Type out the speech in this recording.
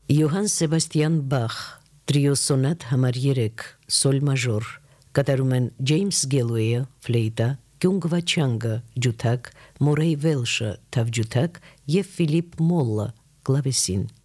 Յոհան Սեբաստիան Բախ Տրիո սոնատ համար 3 սոլ մաժոր կատարում են Ջեյմս Գելուեյը ֆլեյտա, Կյունգվա Չանգը ջութակ, Մորեյ Վելշը թավջութակ եւ Ֆիլիպ Մոլլը կլավեսին